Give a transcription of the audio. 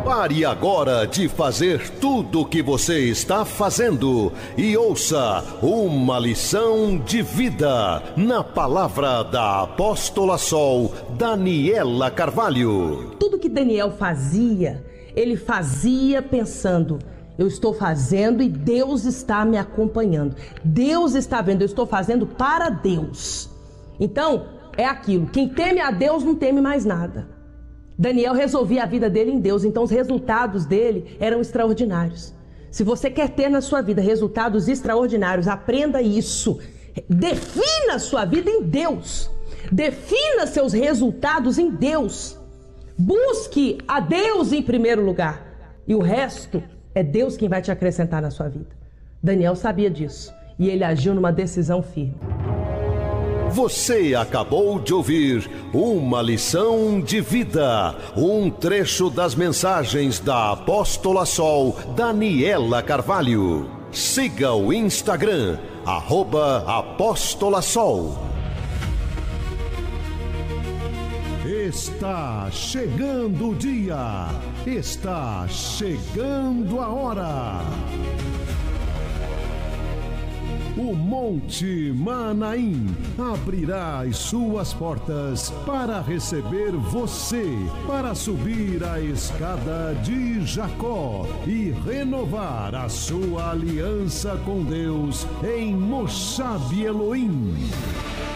Pare agora de fazer tudo o que você está fazendo e ouça uma lição de vida na palavra da apóstola Sol, Daniela Carvalho. Tudo que Daniel fazia, ele fazia pensando: eu estou fazendo e Deus está me acompanhando. Deus está vendo, eu estou fazendo para Deus. Então, é aquilo, quem teme a Deus não teme mais nada. Daniel resolvia a vida dele em Deus, então os resultados dele eram extraordinários. Se você quer ter na sua vida resultados extraordinários, aprenda isso. Defina a sua vida em Deus. Defina seus resultados em Deus. Busque a Deus em primeiro lugar. E o resto é Deus quem vai te acrescentar na sua vida. Daniel sabia disso e ele agiu numa decisão firme. Você acabou de ouvir uma lição de vida, um trecho das mensagens da apóstola Sol, Daniela Carvalho. Siga o Instagram, @apóstolasol. Está chegando o dia, está chegando a hora. O Monte Manaim abrirá as suas portas para receber você, para subir a escada de Jacó e renovar a sua aliança com Deus em Moshab Elohim.